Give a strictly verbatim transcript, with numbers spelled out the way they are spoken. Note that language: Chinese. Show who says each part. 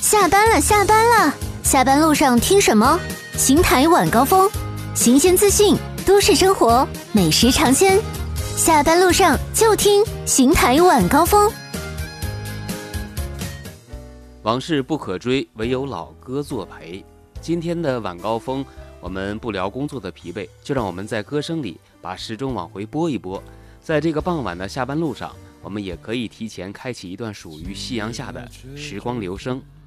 Speaker 1: 下班了，下班了，下班路上听什么？邢台晚高峰，新鲜资讯，都市生活，美食尝鲜。下班路上就听邢台晚高峰。
Speaker 2: 往事不可追，唯有老歌作陪。今天的晚高峰，我们不聊工作的疲惫，就让我们在歌声里把时钟往回拨一拨。在这个傍晚的下班路上，我们也可以提前开启一段属于夕阳下的时光流声。